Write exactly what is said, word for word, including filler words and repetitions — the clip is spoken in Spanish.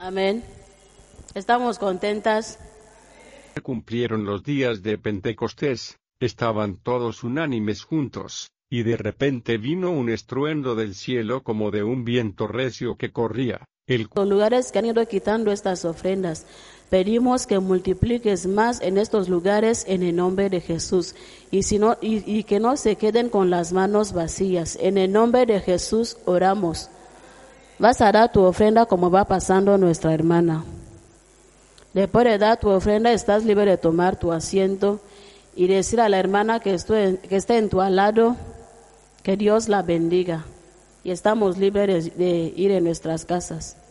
Amén. Estamos contentas. Cumplieron los días de Pentecostés, estaban todos unánimes juntos, y de repente vino un estruendo del cielo como de un viento recio que corría. El... Los lugares que han ido quitando estas ofrendas, pedimos que multipliques más en estos lugares en el nombre de Jesús, y, si no, y, y que no se queden con las manos vacías. En el nombre de Jesús oramos. Vas a dar tu ofrenda como va pasando nuestra hermana. Después de dar tu ofrenda, estás libre de tomar tu asiento y decir a la hermana que, estoy, que esté en tu al lado, que Dios la bendiga. Y estamos libres de, de ir en nuestras casas.